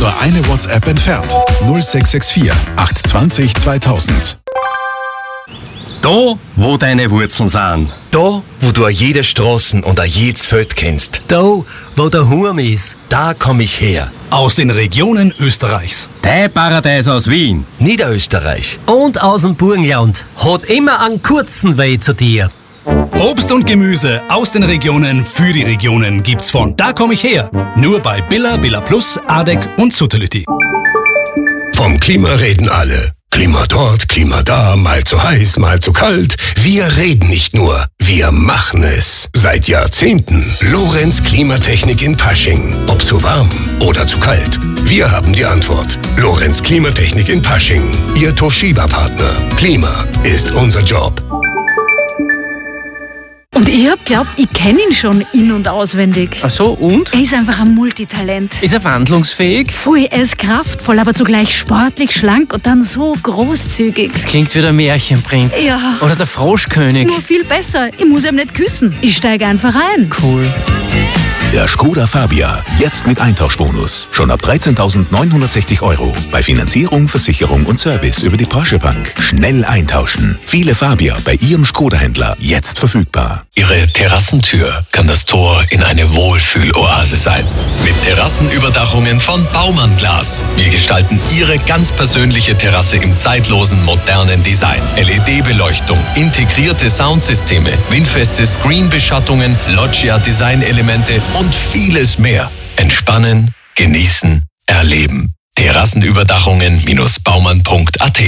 Nur eine WhatsApp entfernt. 0664 820 2000. Da, wo deine Wurzeln sind. Da, wo du jede Straßen und jedes Feld kennst. Da, wo der Hurm ist, da komm ich her. Aus den Regionen Österreichs. Dein Paradies aus Wien. Niederösterreich. Und aus dem Burgenland. Hat immer einen kurzen Weg zu dir. Obst und Gemüse aus den Regionen für die Regionen gibt's von Da komm ich her. Nur bei Billa, Billa Plus, Adek und Sutterlütti. Vom Klima reden alle. Klima dort, Klima da, mal zu heiß, mal zu kalt. Wir reden nicht nur, wir machen es. Seit Jahrzehnten. Lorenz Klimatechnik in Pasching. Ob zu warm oder zu kalt. Wir haben die Antwort. Lorenz Klimatechnik in Pasching. Ihr Toshiba-Partner. Klima ist unser Job. Und ich hab glaubt, ich kenne ihn schon in- und auswendig. Ach so, und? Er ist einfach ein Multitalent. Ist er wandlungsfähig? Voll, er ist kraftvoll, aber zugleich sportlich, schlank und dann so großzügig. Das klingt wie der Märchenprinz. Ja. Oder der Froschkönig. Nur viel besser. Ich muss ihm nicht küssen. Ich steige einfach ein. Cool. Der Skoda Fabia, jetzt mit Eintauschbonus. Schon ab 13.960 €. Bei Finanzierung, Versicherung und Service über die Porsche Bank. Schnell eintauschen. Viele Fabia bei Ihrem Skoda-Händler jetzt verfügbar. Ihre Terrassentür kann das Tor in eine Wohlfühloase sein. Mit Terrassenüberdachungen von Baumann Glas. Wir gestalten Ihre ganz persönliche Terrasse im zeitlosen, modernen Design. LED-Beleuchtung, integrierte Soundsysteme, windfeste Screen-Beschattungen, Loggia-Designelemente und vieles mehr. Entspannen, genießen, erleben. Terrassenüberdachungen-baumann.at.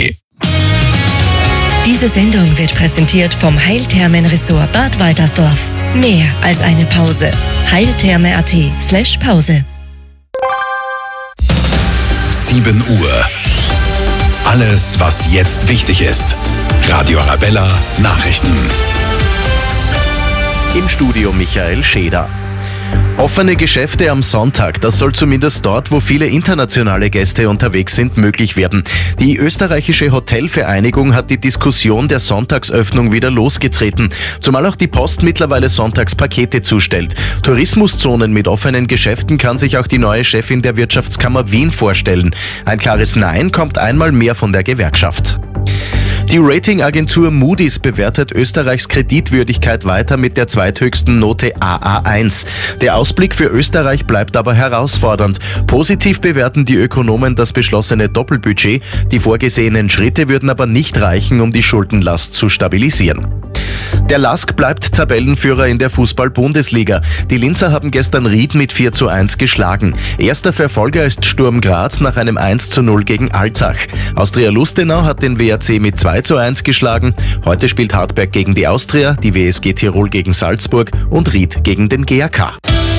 Diese Sendung wird präsentiert vom Heilthermen-Ressort Bad Waltersdorf. Mehr als eine Pause. heiltherme.at/Pause. 7 Uhr. Alles, was jetzt wichtig ist. Radio Arabella Nachrichten. Im Studio Michael Scheder. Offene Geschäfte am Sonntag, das soll zumindest dort, wo viele internationale Gäste unterwegs sind, möglich werden. Die österreichische Hotelvereinigung hat die Diskussion der Sonntagsöffnung wieder losgetreten, zumal auch die Post mittlerweile Sonntagspakete zustellt. Tourismuszonen mit offenen Geschäften kann sich auch die neue Chefin der Wirtschaftskammer Wien vorstellen. Ein klares Nein kommt einmal mehr von der Gewerkschaft. Die Ratingagentur Moody's bewertet Österreichs Kreditwürdigkeit weiter mit der zweithöchsten Note AA1. Der Ausblick für Österreich bleibt aber herausfordernd. Positiv bewerten die Ökonomen das beschlossene Doppelbudget. Die vorgesehenen Schritte würden aber nicht reichen, um die Schuldenlast zu stabilisieren. Der LASK bleibt Tabellenführer in der Fußball-Bundesliga. Die Linzer haben gestern Ried mit 4:1 geschlagen. Erster Verfolger ist Sturm Graz nach einem 1:0 gegen Altach. Austria Lustenau hat den WAC mit 2:1 geschlagen. Heute spielt Hartberg gegen die Austria, die WSG Tirol gegen Salzburg und Ried gegen den GAK.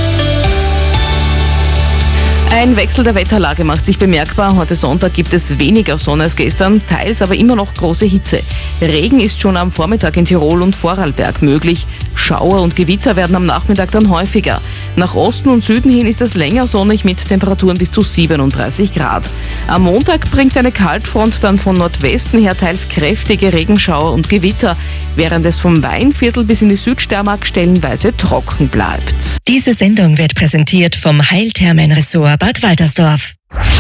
Ein Wechsel der Wetterlage macht sich bemerkbar. Heute Sonntag gibt es weniger Sonne als gestern, teils aber immer noch große Hitze. Regen ist schon am Vormittag in Tirol und Vorarlberg möglich. Schauer und Gewitter werden am Nachmittag dann häufiger. Nach Osten und Süden hin ist es länger sonnig mit Temperaturen bis zu 37 Grad. Am Montag bringt eine Kaltfront dann von Nordwesten her teils kräftige Regenschauer und Gewitter, während es vom Weinviertel bis in die Südsteiermark stellenweise trocken bleibt. Diese Sendung wird präsentiert vom Heilthermen-Ressort Bad Waltersdorf.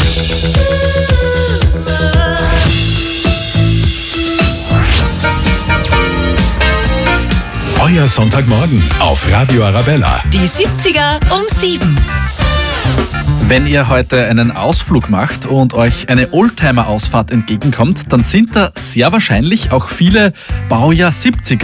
Euer Sonntagmorgen auf Radio Arabella. Die 70er um 7. Wenn ihr heute einen Ausflug macht und euch eine Oldtimer-Ausfahrt entgegenkommt, dann sind da sehr wahrscheinlich auch viele Baujahr 70er